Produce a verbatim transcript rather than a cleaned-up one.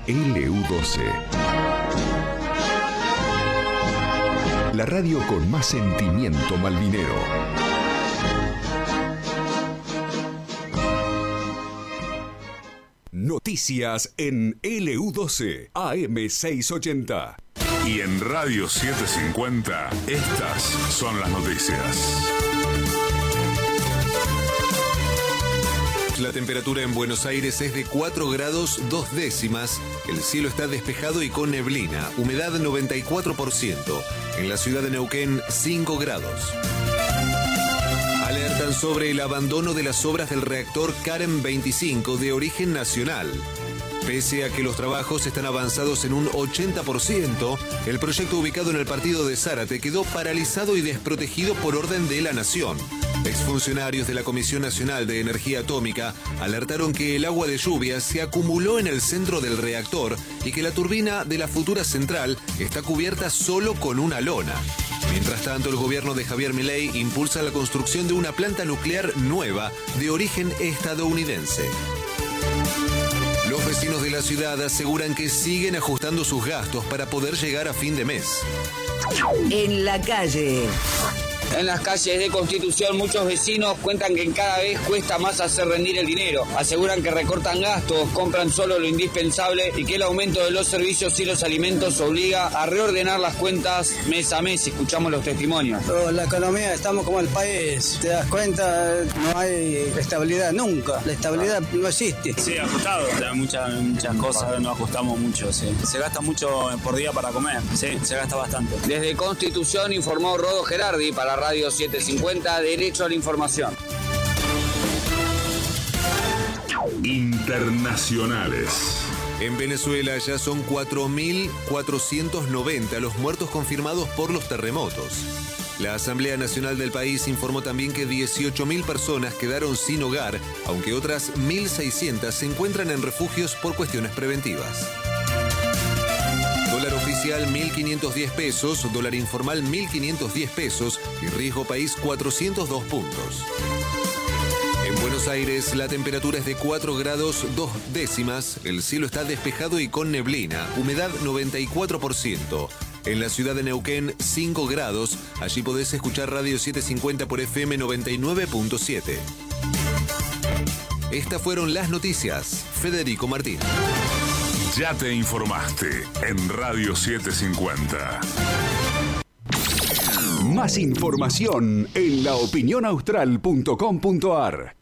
L U doce. La radio con más sentimiento malvinero. Noticias en L U doce, A M seiscientos ochenta. Y en Radio setecientos cincuenta, estas son las noticias. La temperatura en Buenos Aires es de cuatro grados dos décimas. El cielo está despejado y con neblina. Humedad noventa y cuatro por ciento. En la ciudad de Neuquén, cinco grados. Alertan sobre el abandono de las obras del reactor Karen veinticinco de origen nacional. Pese a que los trabajos están avanzados en un ochenta por ciento, el proyecto ubicado en el partido de Zárate quedó paralizado y desprotegido por orden de la Nación. Exfuncionarios de la Comisión Nacional de Energía Atómica alertaron que el agua de lluvia se acumuló en el centro del reactor y que la turbina de la futura central está cubierta solo con una lona. Mientras tanto, el gobierno de Javier Milei impulsa la construcción de una planta nuclear nueva de origen estadounidense. Los vecinos de la ciudad aseguran que siguen ajustando sus gastos para poder llegar a fin de mes. En la calle. En las calles de Constitución muchos vecinos cuentan que cada vez cuesta más hacer rendir el dinero. Aseguran que recortan gastos, compran solo lo indispensable y que el aumento de los servicios y los alimentos obliga a reordenar las cuentas mes a mes. Escuchamos los testimonios. La economía, estamos como el país, te das cuenta, no hay estabilidad nunca. La estabilidad no existe. Sí, ajustado, o sea, muchas, muchas cosas no ajustamos mucho, sí. Se gasta mucho por día para comer, sí, se gasta bastante. Desde Constitución informó Rodo Gerardi para Radio setecientos cincuenta, Derecho a la Información. Internacionales. En Venezuela ya son cuatro mil cuatrocientos noventa los muertos confirmados por los terremotos. La Asamblea Nacional del país informó también que dieciocho mil personas quedaron sin hogar, aunque otras mil seiscientas se encuentran en refugios por cuestiones preventivas. Dólar oficial mil quinientos diez pesos, dólar informal mil quinientos diez pesos y riesgo país cuatrocientos dos puntos. En Buenos Aires la temperatura es de cuatro grados dos décimas, el cielo está despejado y con neblina, humedad noventa y cuatro por ciento. En la ciudad de Neuquén cinco grados, allí podés escuchar Radio setecientos cincuenta por F M noventa y nueve punto siete. Estas fueron las noticias. Federico Martín. Ya te informaste en Radio setecientos cincuenta. Más información en la opinión austral punto com punto a r.